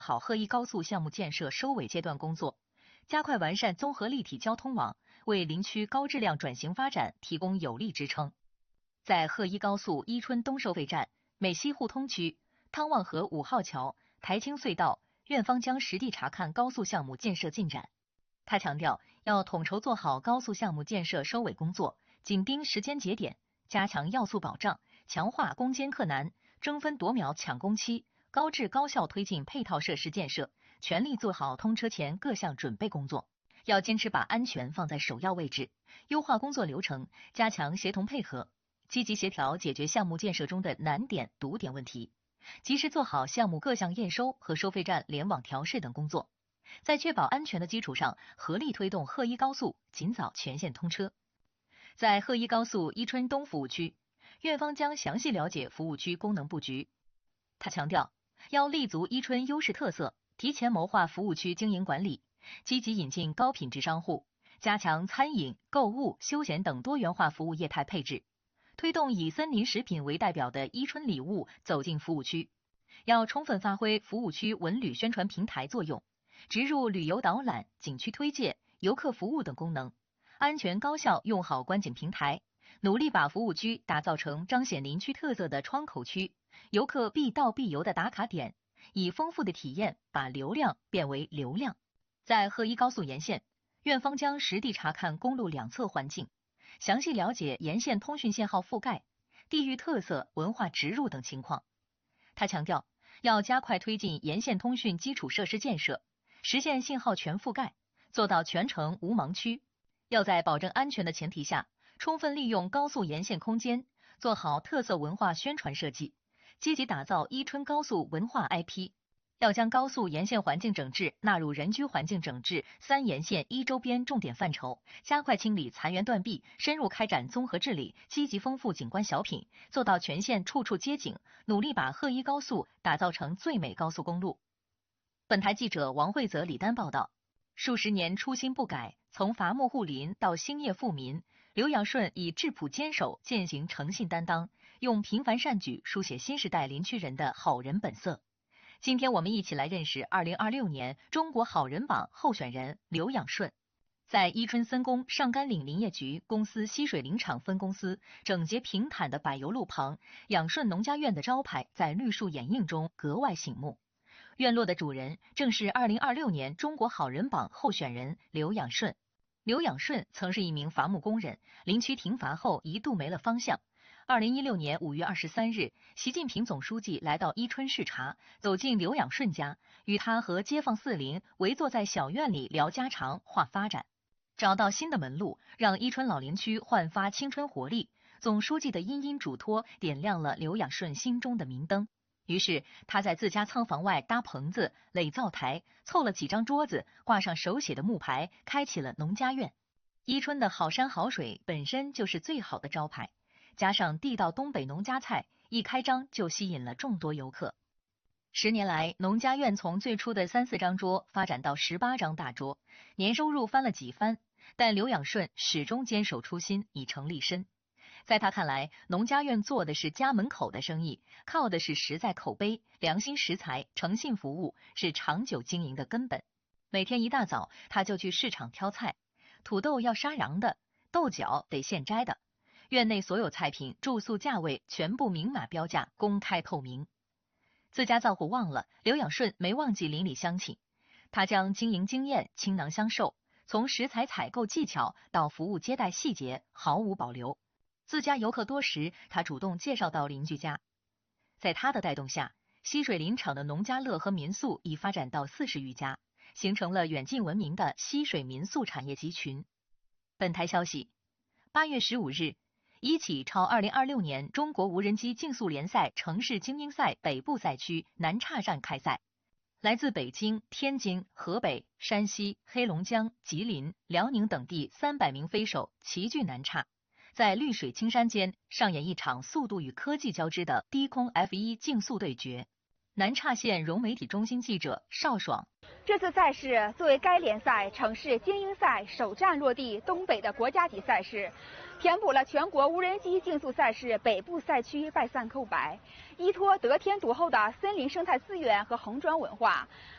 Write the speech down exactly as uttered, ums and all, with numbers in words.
好鹤一高速项目建设收尾阶段工作，加快完善综合立体交通网，为林区高质量转型发展提供有力支撑。在鹤一高速伊春东收费站、美西互通区、汤旺河五号桥、台青隧道，院方将实地查看高速项目建设进展。他强调，要统筹做好高速项目建设收尾工作，紧盯时间节点，加强要素保障，强化攻坚克难，争分夺秒抢工期，高质高效推进配套设施建设，全力做好通车前各项准备工作。要坚持把安全放在首要位置，优化工作流程，加强协同配合，积极协调解决项目建设中的难点、堵点问题，及时做好项目各项验收和收费站联网调试等工作，在确保安全的基础上，合力推动鹤一高速尽早全线通车。在鹤一高速伊春东服务区，院方将详细了解服务区功能布局。他强调，要立足伊春优势特色，提前谋划服务区经营管理，积极引进高品质商户，加强餐饮、购物、休闲等多元化服务业态配置，推动以森林食品为代表的伊春礼物走进服务区。要充分发挥服务区文旅宣传平台作用，植入旅游导览、景区推介、游客服务等功能，安全高效用好观景平台，努力把服务区打造成彰显林区特色的窗口区，游客必到必游的打卡点，以丰富的体验把流量变为流量。在鹤一高速沿线，院方将实地查看公路两侧环境，详细了解沿线通讯线号覆盖、地域特色、文化植入等情况。他强调，要加快推进沿线通讯基础设施建设，实现信号全覆盖，做到全程无盲区。要在保证安全的前提下，充分利用高速沿线空间，做好特色文化宣传设计，积极打造伊春高速文化 I P。要将高速沿线环境整治纳入人居环境整治三沿线一周边重点范畴，加快清理残垣断壁，深入开展综合治理，积极丰富景观小品，做到全线处处接景，努力把鹤一高速打造成最美高速公路。本台记者王慧泽、李丹报道。数十年初心不改，从伐木护林到兴业富民，刘养顺以质朴坚守践行诚信担当，用平凡善举书写新时代林区人的好人本色。今天我们一起来认识二零二六年中国好人榜候选人刘养顺。在伊春森工上甘岭林业局公司溪水林场分公司整洁平坦的柏油路旁，养顺农家院的招牌在绿树掩映中格外醒目。院落的主人正是二零二六年中国好人榜候选人刘养顺。刘养顺曾是一名伐木工人，林区停伐后一度没了方向。二零一六年五月二十三日，习近平总书记来到伊春视察，走进刘养顺家，与他和街坊四邻围坐在小院里聊家常、话发展，找到新的门路，让伊春老林区焕发青春活力。总书记的殷殷嘱托点亮了刘养顺心中的明灯。于是他在自家仓房外搭棚子、垒灶台，凑了几张桌子，挂上手写的木牌，开启了农家院。伊春的好山好水本身就是最好的招牌，加上地道东北农家菜，一开张就吸引了众多游客。十年来，农家院从最初的三四张桌发展到十八张大桌，年收入翻了几番，但刘养顺始终坚守初心，以诚立身。在他看来，农家院做的是家门口的生意，靠的是实在口碑、良心食材、诚信服务，是长久经营的根本。每天一大早，他就去市场挑菜，土豆要杀瓤的，豆角得现摘的。院内所有菜品住宿价位全部明码标价，公开透明。自家造户忘了，刘养顺没忘记邻里乡亲，他将经营经验倾囊相授，从食材采购技巧到服务接待细节毫无保留。自家游客多时，他主动介绍到邻居家。在他的带动下，溪水林场的农家乐和民宿已发展到四十余家，形成了远近闻名的溪水民宿产业集群。本台消息，八月十五日，一起超二零二六年中国无人机竞速联赛城市精英赛北部赛区南岔站开赛，来自北京、天津、河北、山西、黑龙江、吉林、辽宁等地三百名飞手齐聚南岔，在绿水青山间上演一场速度与科技交织的低空 F 一 竞速对决。南岔县融媒体中心记者邵爽。 这次赛事作为该联赛城市精英赛首站落地东北的国家级赛事，填补了全国无人机竞速赛事北部赛区外散空白，依托得天独厚的森林生态资源和红砖文化，